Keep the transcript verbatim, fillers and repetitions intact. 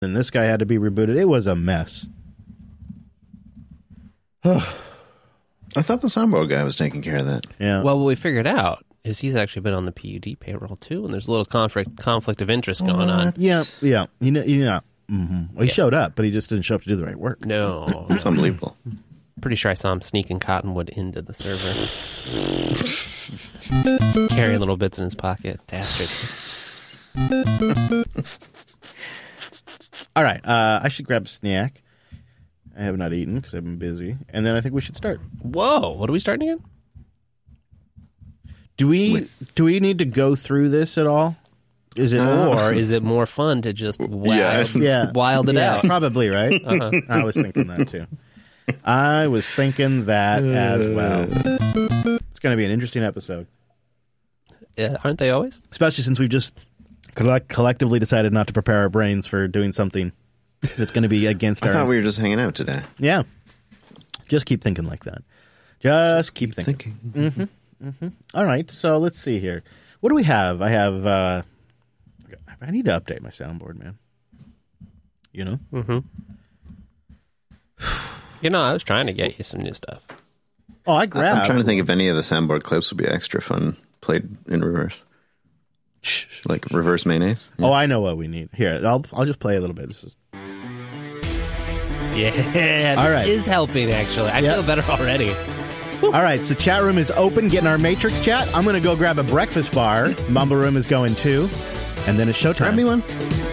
and this guy had to be rebooted. It was a mess. I thought the soundboard guy was taking care of that. Yeah. Well, what we figured out is he's actually been on the P U D payroll too, and there's a little conflict conflict of interest going on. Yeah, yeah. You know, you know. Mm-hmm. Well, he Yeah. showed up, but he just didn't show up to do the right work. No. It's unbelievable. Pretty sure I saw him sneaking cottonwood into the server. Carrying little bits in his pocket. Dastard. All right. Uh, I should grab a snack. I have not eaten because I've been busy. And then I think we should start. Whoa. What are we starting again? Do we With- do we need to go through this at all? Is it Or is it more fun to just wild, yeah, wild it yeah, out? Probably, right? Uh-huh. I was thinking that too. I was thinking that as well. It's going to be an interesting episode, Yeah, aren't they always? especially since we've just collect- collectively decided not to prepare our brains for doing something that's going to be against I our. thought we were just hanging out today. Yeah, just keep thinking like that. Just keep, Keep thinking. thinking. Mm-hmm. Mm-hmm. All right, so let's see here. What do we have? I have. Uh, I need to update my soundboard, man. You know. Mm-hmm. You know, I was trying to get you some new stuff. Oh, I I- grabbed. I'm trying to think if any of the soundboard clips would be extra fun played in reverse. Like reverse mayonnaise. Yeah. Oh, I know what we need. Here, I'll I'll just play a little bit. This is Yeah, this All right. is helping, actually. I Yeah. feel better already. all right. So chat room is open. Getting our Matrix chat. I'm gonna go grab a breakfast bar. Mumble room is going too, and then it's showtime. Grab me one.